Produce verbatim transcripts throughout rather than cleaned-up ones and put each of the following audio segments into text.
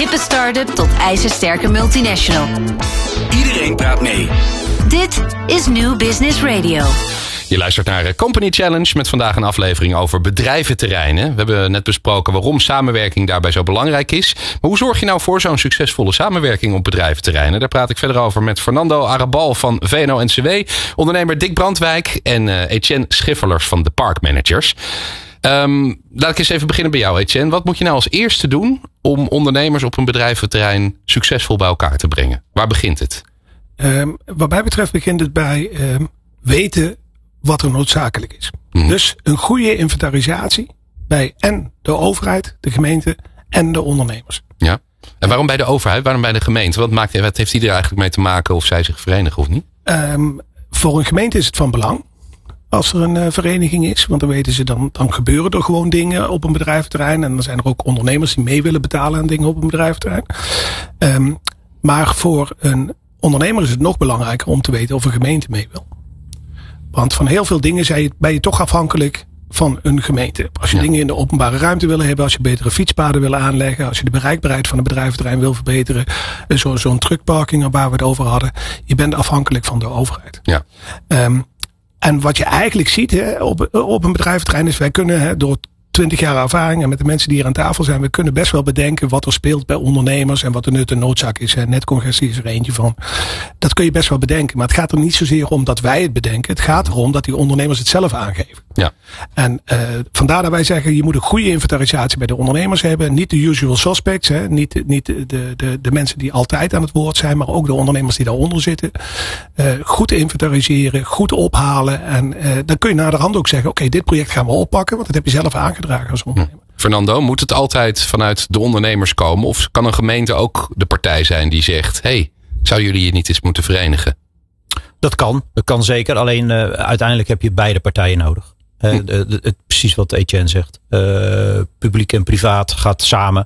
hippe start-up tot ijzersterke multinational. Iedereen praat mee. Dit is New Business Radio. Je luistert naar Company Challenge met vandaag een aflevering over bedrijventerreinen. We hebben net besproken waarom samenwerking daarbij zo belangrijk is. Maar hoe zorg je nou voor zo'n succesvolle samenwerking op bedrijventerreinen? Daar praat ik verder over met Fernando Arrabal van V N O N C W, ondernemer Dick Brandwijk en uh, Etienne Schiffelers van de Park Managers. Um, laat ik eens even beginnen bij jou, Etienne. Wat moet je nou als eerste doen om ondernemers op een bedrijventerrein succesvol bij elkaar te brengen? Waar begint het? Um, wat mij betreft begint het bij um, weten wat er noodzakelijk is. Mm-hmm. Dus een goede inventarisatie bij en de overheid, de gemeente en de ondernemers. Ja. En waarom bij de overheid? Waarom bij de gemeente? Wat, maakt, wat heeft die er eigenlijk mee te maken of zij zich verenigen of niet? Um, voor een gemeente is het van belang als er een uh, vereniging is. Want dan weten ze, dan, dan gebeuren er gewoon dingen op een bedrijventerrein. En dan zijn er ook ondernemers die mee willen betalen aan dingen op een bedrijventerrein. Um, maar voor een ondernemer is het nog belangrijker om te weten of een gemeente mee wil. Want van heel veel dingen ben je toch afhankelijk van een gemeente. Als je ja. dingen in de openbare ruimte willen hebben, als je betere fietspaden wil aanleggen, als je de bereikbaarheid van een bedrijventerrein wil verbeteren, zo, zo'n truckparking waar we het over hadden, je bent afhankelijk van de overheid. Ja. Um, en wat je eigenlijk ziet hè, op, op een bedrijventerrein is, wij kunnen hè, door twintig jaar ervaring en met de mensen die hier aan tafel zijn, we kunnen best wel bedenken wat er speelt bij ondernemers en wat de nut en noodzaak is. Netcongestie is er eentje van. Dat kun je best wel bedenken. Maar het gaat er niet zozeer om dat wij het bedenken. Het gaat erom dat die ondernemers het zelf aangeven. Ja. En uh, vandaar dat wij zeggen, je moet een goede inventarisatie bij de ondernemers hebben. Niet de usual suspects. Hè. Niet, niet de, de, de mensen die altijd aan het woord zijn, maar ook de ondernemers die daaronder zitten. Uh, goed inventariseren, goed ophalen. En uh, dan kun je naderhand ook zeggen, oké, okay, dit project gaan we oppakken, want dat heb je zelf aangedragen als ondernemer. Hm. Fernando, moet het altijd vanuit de ondernemers komen? Of kan een gemeente ook de partij zijn die zegt, hey, zouden jullie je niet eens moeten verenigen? Dat kan, dat kan zeker. Alleen uh, uiteindelijk heb je beide partijen nodig. Uh, hm. de, de, de, precies wat Etienne zegt. Uh, publiek en privaat gaat samen.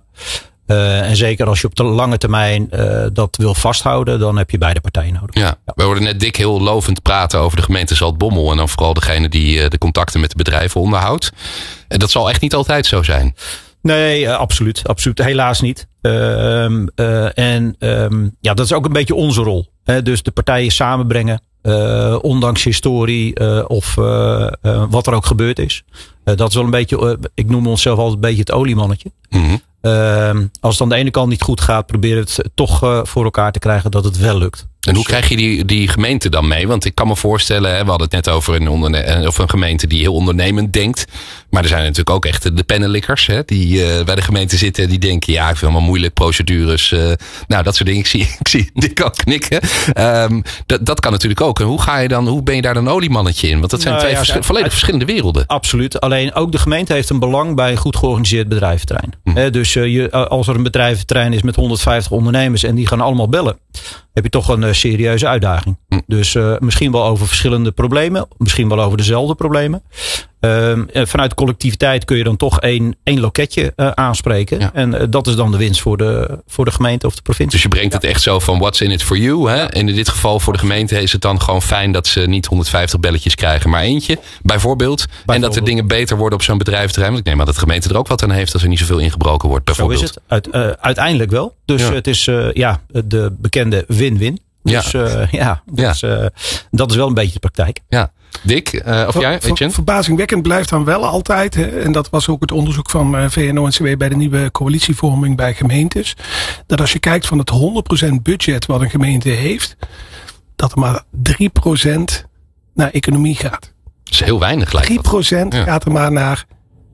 Uh, en zeker als je op de lange termijn uh, dat wil vasthouden, dan heb je beide partijen nodig. Ja, ja. We hoorden net Dick heel lovend praten over de gemeente Zaltbommel. En dan vooral degene die uh, de contacten met de bedrijven onderhoudt. En dat zal echt niet altijd zo zijn. Nee, uh, absoluut, absoluut. Helaas niet. Uh, uh, en um, ja, dat is ook een beetje onze rol. Hè? Dus de partijen samenbrengen. Uh, ondanks historie uh, of uh, uh, wat er ook gebeurd is. Uh, dat is wel een beetje, uh, ik noem onszelf altijd een beetje het oliemannetje. Mm-hmm. Uh, als het aan de ene kant niet goed gaat, probeer het toch uh, voor elkaar te krijgen dat het wel lukt. En hoe krijg je die, die gemeente dan mee? Want ik kan me voorstellen, hè, we hadden het net over een, onderne- of een gemeente die heel ondernemend denkt. Maar er zijn natuurlijk ook echt de pennenlikkers hè, die uh, bij de gemeente zitten. Die denken, ja, ik vind allemaal moeilijk, procedures. Uh, nou, dat soort dingen. Ik zie, ik zie Dick al knikken. Um, dat, dat kan natuurlijk ook. En hoe ga je dan, hoe ben je daar een oliemannetje in? Want dat zijn nou, twee ja, vers- volledig uit, verschillende werelden. Absoluut. Alleen ook de gemeente heeft een belang bij een goed georganiseerd bedrijventerrein. Hm. He, dus uh, je, als er een bedrijventerrein is met honderdvijftig ondernemers en die gaan allemaal bellen, heb je toch een uh, serieuze uitdaging. Hm. Dus uh, misschien wel over verschillende problemen. Misschien wel over dezelfde problemen. Uh, vanuit de collectiviteit kun je dan toch één, één loketje uh, aanspreken. Ja. En uh, dat is dan de winst voor de, voor de gemeente of de provincie. Dus je brengt het echt zo van what's in it for you. Hè? En in dit geval voor de gemeente is het dan gewoon fijn dat ze niet honderdvijftig belletjes krijgen, maar eentje bijvoorbeeld. bijvoorbeeld. En dat de dingen beter worden op zo'n bedrijventerrein. Want ik neem aan dat de gemeente er ook wat aan heeft als er niet zoveel ingebroken wordt. Bijvoorbeeld. Zo is het. Uit, uh, uiteindelijk wel. Dus ja. Het is uh, ja, de bekende win-win. Dus ja, uh, ja, dat, ja. Is, uh, dat is wel een beetje de praktijk. Ja. Dick, uh, of jij, Etienne? Verbazingwekkend blijft dan wel altijd, hè, en dat was ook het onderzoek van uh, V N O N C W bij de nieuwe coalitievorming bij gemeentes, dat als je kijkt van het honderd procent budget wat een gemeente heeft, dat er maar drie procent naar economie gaat. Dat is heel weinig, lijkt drie procent ja. gaat er maar naar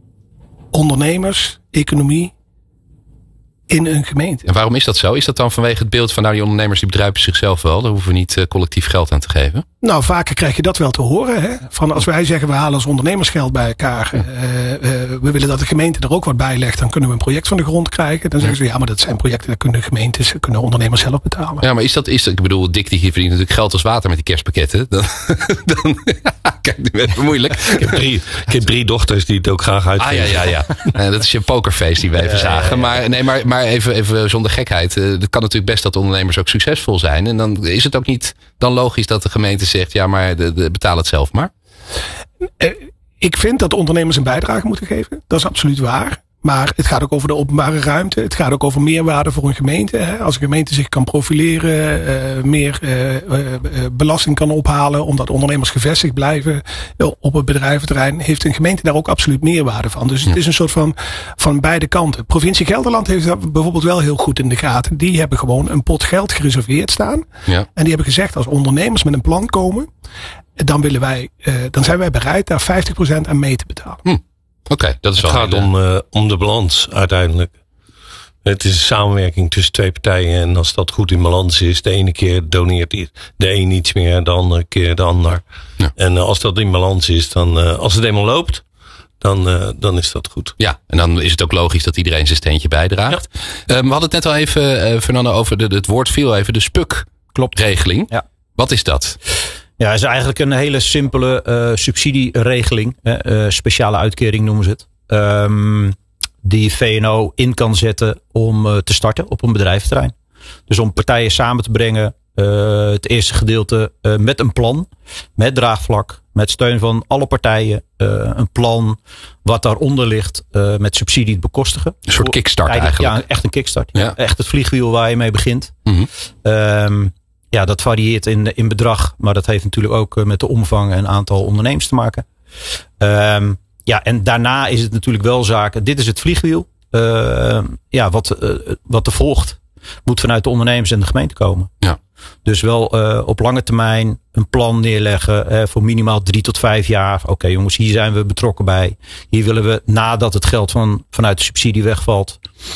ondernemers, economie in een gemeente. En waarom is dat zo? Is dat dan vanwege het beeld van nou die ondernemers die bedruipen zichzelf wel, daar hoeven we niet uh, collectief geld aan te geven? Nou, vaker krijg je dat wel te horen. Hè? Van als wij zeggen we halen als ondernemersgeld bij elkaar. Uh, uh, we willen dat de gemeente er ook wat bij legt. Dan kunnen we een project van de grond krijgen. Dan zeggen ze ja, maar dat zijn projecten dat kunnen gemeentes, kunnen ondernemers zelf betalen. Ja, maar is dat, is dat ik bedoel, Dick die verdient natuurlijk geld als water met die kerstpakketten. Dan, dan kijk, nu werd het moeilijk. Ik heb, drie, ik heb drie dochters die het ook graag uitgeven. Ah ja, ja, ja. Uh, dat is je pokerfeest die we even zagen. Ja, ja, ja. Maar, nee, maar, maar even, even zonder gekheid. Uh, het kan natuurlijk best dat ondernemers ook succesvol zijn. En dan is het ook niet dan logisch dat de gemeente zegt ja, maar de, de, betaal het zelf maar. Uh, ik vind dat ondernemers een bijdrage moeten geven. Dat is absoluut waar. Maar het gaat ook over de openbare ruimte. Het gaat ook over meerwaarde voor een gemeente. Hè. Als een gemeente zich kan profileren, uh, meer uh, uh, belasting kan ophalen, omdat ondernemers gevestigd blijven op het bedrijventerrein, heeft een gemeente daar ook absoluut meerwaarde van. Dus het is een soort van, van beide kanten. Provincie Gelderland heeft dat bijvoorbeeld wel heel goed in de gaten. Die hebben gewoon een pot geld gereserveerd staan. Ja. En die hebben gezegd, als ondernemers met een plan komen, dan willen wij, uh, dan zijn wij bereid daar vijftig procent aan mee te betalen. Hm. Oké, okay, dat is het wel gaat hele... om, uh, om de balans uiteindelijk. Het is een samenwerking tussen twee partijen. En als dat goed in balans is, de ene keer doneert de een iets meer, de andere keer de ander. Ja. En uh, als dat in balans is, dan uh, als het eenmaal loopt, dan, uh, dan is dat goed. Ja, en dan is het ook logisch dat iedereen zijn steentje bijdraagt. Ja. Uh, we hadden het net al even, uh, Fernando, over de, het woord viel even, de S P U C. Klopt. Regeling. Ja. Wat is dat? Ja, het is eigenlijk een hele simpele uh, subsidieregeling. Uh, speciale uitkering noemen ze het. Um, die V N O in kan zetten om uh, te starten op een bedrijventerrein. Dus om partijen samen te brengen. Uh, het eerste gedeelte uh, met een plan. Met draagvlak. Met steun van alle partijen. Uh, een plan wat daaronder ligt. Uh, met subsidie te bekostigen. Een soort kickstart eigenlijk. Ja, echt een kickstart. Ja. Ja, echt het vliegwiel waar je mee begint. Mm-hmm. Um, Ja, dat varieert in, in bedrag. Maar dat heeft natuurlijk ook met de omvang en aantal ondernemers te maken. Um, ja, en daarna is het natuurlijk wel zaken. Dit is het vliegwiel. Uh, ja, wat, uh, wat er volgt. Moet vanuit de ondernemers en de gemeente komen. Ja. Dus wel uh, op lange termijn een plan neerleggen. Uh, voor minimaal drie tot vijf jaar. Oké okay, jongens, hier zijn we betrokken bij. Hier willen we, nadat het geld van, vanuit de subsidie wegvalt,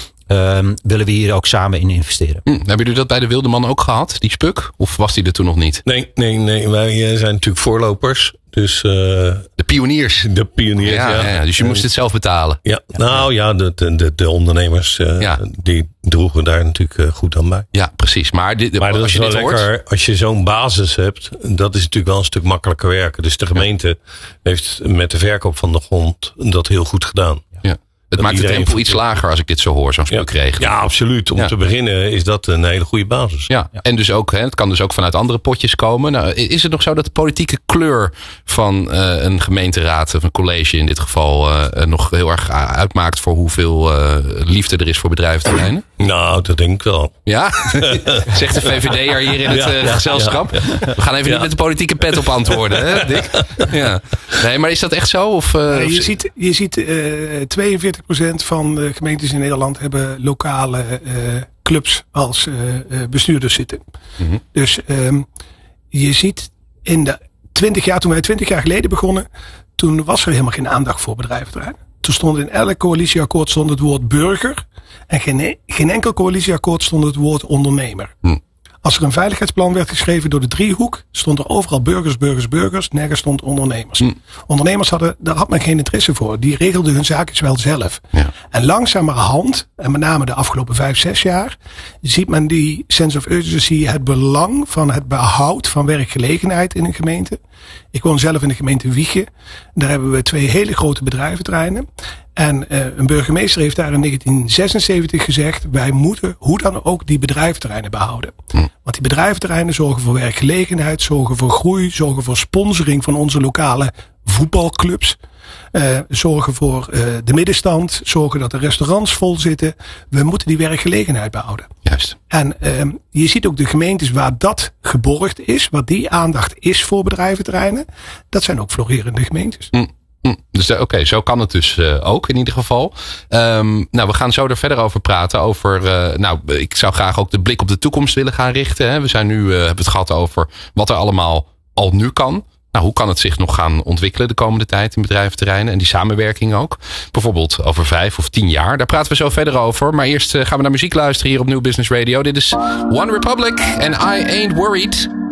Um, willen we hier ook samen in investeren. Hm, hebben jullie dat bij de Wildeman ook gehad, die S P U C? Of was die er toen nog niet? Nee, nee, nee. Wij zijn natuurlijk voorlopers. Dus, uh, de pioniers. De pioniers, ja. ja. ja dus je moest het zelf betalen. Ja, nou ja, de, de, de ondernemers uh, ja. die droegen daar natuurlijk uh, goed aan bij. Ja, precies. Maar, dit, maar dat als is je wel dit lekker. Hoort... Als je zo'n basis hebt, dat is natuurlijk wel een stuk makkelijker werken. Dus de gemeente ja. heeft met de verkoop van de grond dat heel goed gedaan. Ja. Het maakt de drempel iets lager als ik dit zo hoor, zo'n S P U C-regeling. Ja, absoluut. Om ja. te beginnen is dat een hele goede basis. Ja, ja. En dus ook, hè, het kan dus ook vanuit andere potjes komen. Nou, is het nog zo dat de politieke kleur van uh, een gemeenteraad of een college in dit geval uh, nog heel erg uitmaakt voor hoeveel uh, liefde er is voor bedrijventerreinen? Nou, dat denk ik wel. Ja? Zegt de V V D'er hier in het uh, ja, gezelschap. Ja, ja. We gaan even ja. niet met de politieke pet op antwoorden, hè, Dick? Ja. Nee, maar is dat echt zo? Of, uh, nee, je, ziet, je ziet uh, tweeënveertig procent van de gemeentes in Nederland hebben lokale uh, clubs als uh, uh, bestuurders zitten. Mm-hmm. Dus um, je ziet in de twintig jaar, toen wij twintig jaar geleden begonnen, toen was er helemaal geen aandacht voor bedrijventerrein. Toen stond in elk coalitieakkoord stond het woord burger en geen, geen enkel coalitieakkoord stond het woord ondernemer. Mm. Als er een veiligheidsplan werd geschreven door de driehoek, stond er overal burgers, burgers, burgers. Nergens stond ondernemers. Mm. Ondernemers hadden, daar had men geen interesse voor. Die regelden hun zaakjes wel zelf. Ja. En langzamerhand, en met name de afgelopen vijf, zes jaar, ziet men die sense of urgency, het belang van het behoud van werkgelegenheid in een gemeente. Ik woon zelf in de gemeente Wijchen. Daar hebben we twee hele grote bedrijventerreinen. En uh, een burgemeester heeft daar in negentien zesenzeventig gezegd, wij moeten hoe dan ook die bedrijventerreinen behouden. Hm. Want die bedrijventerreinen zorgen voor werkgelegenheid, zorgen voor groei, zorgen voor sponsoring van onze lokale voetbalclubs. Uh, zorgen voor uh, de middenstand, zorgen dat de restaurants vol zitten. We moeten die werkgelegenheid behouden. Juist. En uh, je ziet ook de gemeentes waar dat geborgd is, waar die aandacht is voor bedrijventerreinen, dat zijn ook florerende gemeentes. Hm. Hm, dus oké, okay, zo kan het dus uh, ook in ieder geval. Um, nou, we gaan zo er verder over praten. Over, uh, nou, ik zou graag ook de blik op de toekomst willen gaan richten. Hè. We zijn nu, uh, hebben het gehad over wat er allemaal al nu kan. Nou, hoe kan het zich nog gaan ontwikkelen de komende tijd in bedrijventerreinen en die samenwerking ook? Bijvoorbeeld over vijf of tien jaar. Daar praten we zo verder over. Maar eerst uh, gaan we naar muziek luisteren hier op New Business Radio. Dit is One Republic en I Ain't Worried.